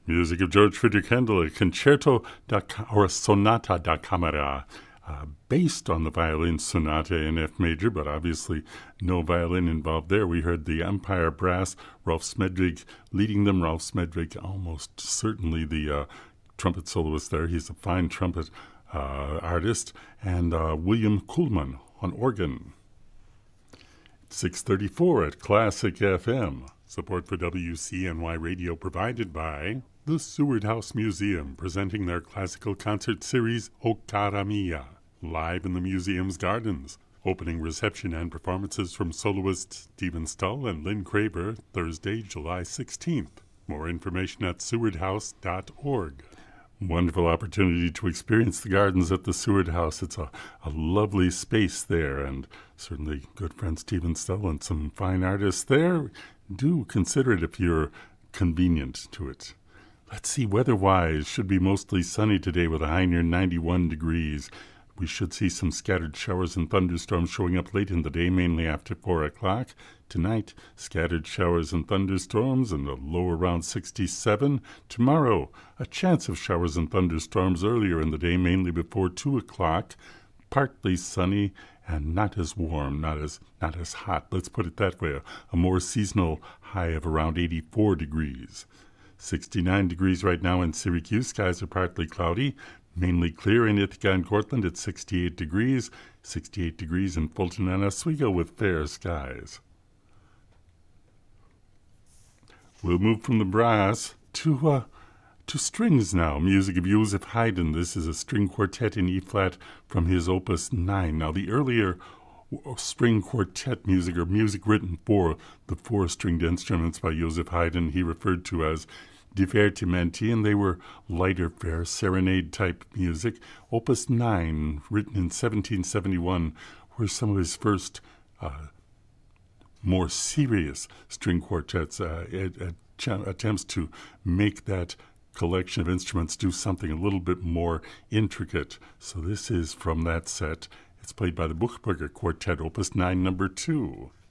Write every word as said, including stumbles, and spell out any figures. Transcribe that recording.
Music of George Friedrich Handel, a concerto da, or a sonata da camera, uh, based on the violin sonata in F major, but obviously no violin involved there. We heard the Empire Brass, Ralph Smedvig leading them. Ralph Smedvig, almost certainly the uh, trumpet soloist there. He's a fine trumpet uh, artist. And uh, William Kuhlman on organ. six thirty-four at Classic F M. Support for W C N Y Radio provided by the Seward House Museum, presenting their classical concert series, O Cara Mia, live in the museum's gardens. Opening reception and performances from soloists Stephen Stull and Lynn Craver, Thursday, July sixteenth. More information at seward house dot org. Wonderful opportunity to experience the gardens at the Seward House. It's a, a lovely space there, and certainly good friend Stephen Stull and some fine artists there. Do consider it if you're convenient to it. Let's see, weather-wise, should be mostly sunny today with a high near ninety-one degrees. We should see some scattered showers and thunderstorms showing up late in the day, mainly after four o'clock. Tonight, scattered showers and thunderstorms and a low around sixty-seven. Tomorrow, a chance of showers and thunderstorms earlier in the day, mainly before two o'clock. Partly sunny and not as warm, not as not as hot. Let's put it that way. A, a more seasonal high of around eighty-four degrees. sixty-nine degrees right now in Syracuse. Skies are partly cloudy. Mainly clear in Ithaca and Cortland at sixty-eight degrees. sixty-eight degrees in Fulton and Oswego with fair skies. We'll move from the brass to uh, to strings now. Music of Joseph Haydn. This is a string quartet in E-flat from his Opus nine. Now, the earlier string quartet music, or music written for the four-stringed instruments by Joseph Haydn, he referred to as divertimenti, and they were lighter fare, serenade-type music. Opus nine, written in seventeen seventy-one, were some of his first uh, more serious string quartets, uh, at, at ch- attempts to make that collection of instruments do something a little bit more intricate. So this is from that set. It's played by the Buchberger Quartet, Opus nine, number two.